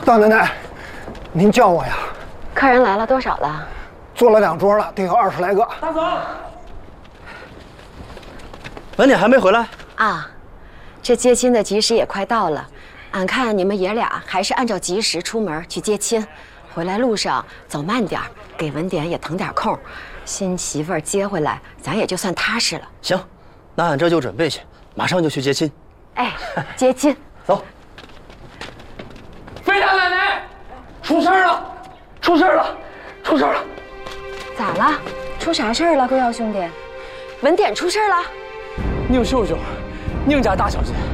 大奶奶，您叫我呀？ 客人来了多少了？ 坐了2桌了，得有20来个。 大嫂，文姐还没回来啊，这接亲的吉时也快到了，俺看你们爷俩还是按照吉时出门去接亲，回来路上走慢点，给文典也腾点空，新媳妇儿接回来，咱也就算踏实了。 行，那俺这就准备去，马上就去接亲。 哎，接亲， 走。 飞大奶奶，出事儿了！出事儿了！出事儿了！ 咋了？出啥事儿了，贵耀兄弟？文典出事儿了？ 宁秀秀，宁家大小姐